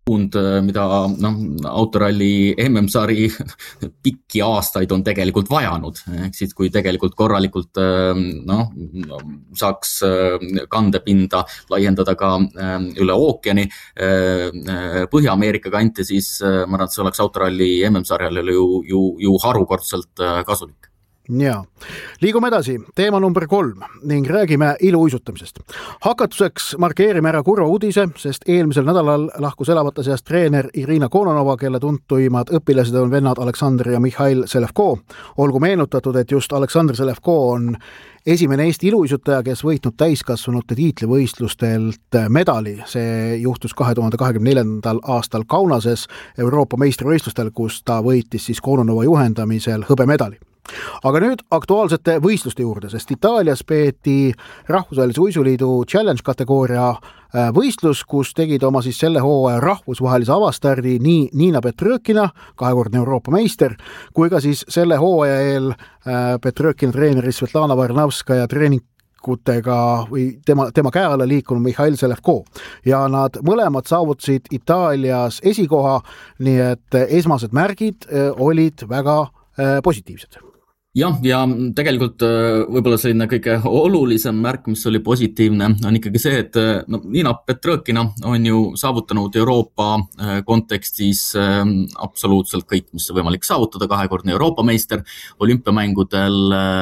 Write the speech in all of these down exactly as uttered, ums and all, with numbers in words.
mida noh, autoralli M M-sari pikki aastaid on tegelikult vajanud. Ehk siis, kui tegelikult korralikult noh, saaks kandepinda laiendada ka üle ookeani Põhja-Ameerika kanti, siis ma arvan, et see oleks autoralli M M-sarjale ju, ju, ju harukordselt kasulik. Ja, liigume edasi, teema number kolm ning räägime iluuisutamisest. Hakatuseks markeerime ära kurva uudise, sest eelmisel nädalal lahkus elavate seast treener Irina Kononova, kelle tuntuimad õpilased on vennad Aleksandr ja Mihhail Selevko. Olgu meenutatud, et just Aleksandr Selevko on esimene Eesti iluuisutaja, kes võitnud täiskasvanute tiitlivõistlustelt medali. See juhtus kahe tuhande kahekümne neljandal aastal Kaunases Euroopa meistrivõistlustel, kus ta võitis siis Kononova juhendamisel hõbemedali. Aga nüüd aktuaalsete võistluste juurde, sest Itaalias peeti Rahvusvahelise uisuliidu challenge kategooria võistlus, kus tegid oma siis selle hooaja rahvusvahelise avastardi nii Niina Petrõkina, kahekordne Euroopa meister, kui ka siis selle hooaja eel Petrõkina treeneri Svetlana Varnavskaja treeningutega või tema, tema käe alla liikunud Mihhail Selevko. Ja nad mõlemad saavutasid Itaalias esikoha, nii et esmased märgid olid väga positiivsed. Jah, ja tegelikult võib-olla selline kõige olulisem märk, mis oli positiivne, on ikkagi see, et no, Niina Petrõkina on ju saavutanud Euroopa kontekstis absoluutselt kõik, mis on võimalik saavutada, kahekordne Euroopa meister, olümpiamängudel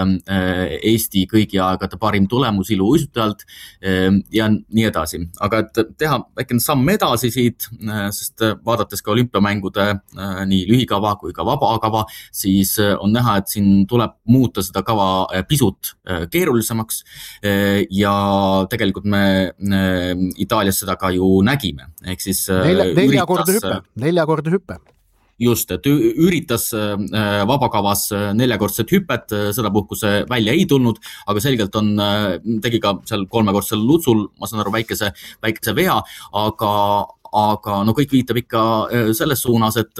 Eesti kõigi aegade parim tulemus iluuisutajalt ja nii edasi. Aga et teha väike samm edasi siit, sest vaadates ka olümpiamängude nii lühikava kui ka vabakava, siis on näha, et siin tuleb muuta seda kava pisut keerulisemaks ja tegelikult me Itaalias seda ka ju nägime. Ehk siis Nelja, neljakordne hüppe, neljakordne hüppe. Just, et üritas vabakavas neljakordset hüpet, seda puhkuse välja ei tulnud, aga selgelt on, tegi ka seal kolmekordsel lutsul, ma saan aru, väikese, väikese vea, aga aga no kõik viitab ikka selles suunas, et,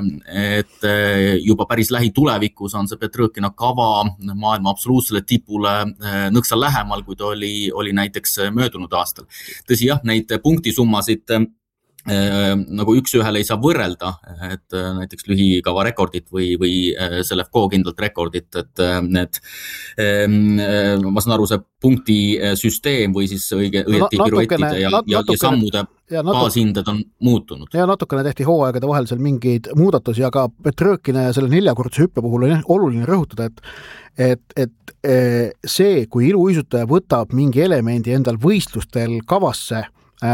et juba päris lähitulevikus on see Petrõkina kava maailma absoluutsele tipule nõksa lähemal, kui ta oli, oli näiteks möödunud aastal. Tõsi jah, neid punktisummasid nagu üks ühele ei saa võrrelda, et näiteks lühikava rekordit või, või Selevko kindlalt rekordit, et need, ma saan aru, see punkti süsteem või siis õige, õieti no, piruettide ja, ja, ja sammude ja baashinded on muutunud. Ja natukene tehti hooaegade vahel seal mingeid muudatusi, aga Petrõkina ja selle neljakordse hüppe puhul on oluline rõhutada, et, et, et see, kui iluuisutaja võtab mingi elemendi endal võistlustel kavasse,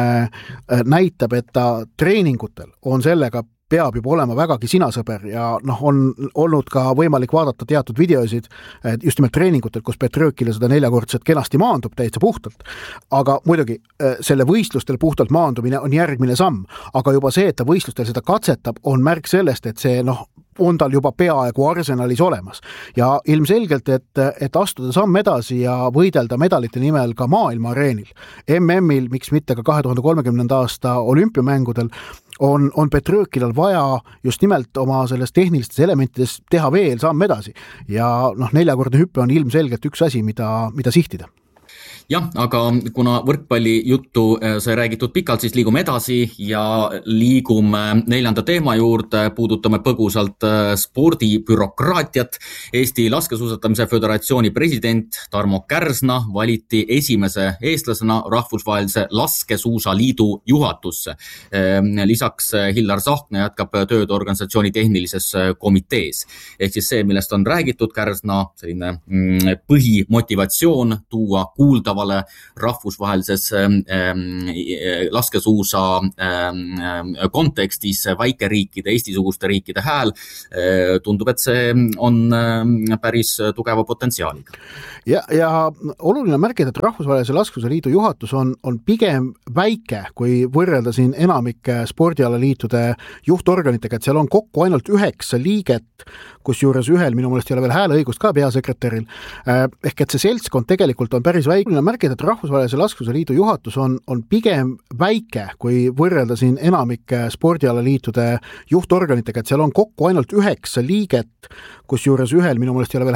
näitab, et ta treeningutel on sellega peab juba olema vägagi sinasõber ja noh, on olnud ka võimalik vaadata teatud videosid just nimelt treeningutel, kus Petrõkina seda neljakordset kenasti maandub täitsa puhtalt. Aga muidugi selle võistlustel puhtalt maandumine on järgmine samm, aga juba see, et ta võistlustel seda katsetab, on märk sellest, et see noh, on tal juba peaaegu arsenalis olemas. Ja ilmselgelt, et, et astuda samm edasi ja võidelda medalite nimel ka maailma areenil. M M-il, miks mitte ka kahe tuhande kolmekümnenda aasta olümpiamängudel, on, on Petrõkinal vaja just nimelt oma sellest tehnilistes elementides teha veel samm edasi. Ja noh, neljakordne hüppe on ilmselgelt üks asi, mida, mida sihtida. Jah, aga kuna võrkpalli juttu sai räägitud pikalt, siis liigume edasi ja liigume neljanda teema juurde, puudutame põgusalt spordibürokraatiat. Eesti Laskesuusatamise Föderatsiooni president Tarmo Kärsna valiti esimese eestlasena Rahvusvahelise Laskesuusaliidu juhatusse. Lisaks Hillar Sahkna jätkab tööd organisatsiooni tehnilises komitees. Ehk siis see, millest on räägitud, Kärsna selline põhimotivatsioon tuua kuuldava rahvusvahelises ähm, laskesuusa ähm, kontekstis väikeriikide, Eesti-suguste riikide hääl äh, tundub, et see on äh, päris tugeva potentsiaaliga. Ja, ja oluline märkida, et Rahvusvahelise Laskesuusaliidu juhatus on, on pigem väike, kui võrrelda siin enamike spordialaliitude juhtorganitega, et seal on kokku ainult üheksa liiget, kus juures ühel minu meelest ei ole veel hääleõigust ka peasekretäril. Ehk et see seltskond tegelikult on päris väike. Märkida, et Rahvusvahelise Laskesuusaliidu juhatus on, on pigem väike, kui võrrelda siin enamike spordialaliitude juhtorganitega, et seal on kokku ainult üheksa liiget, kus juures ühel minu meelest ei ole veel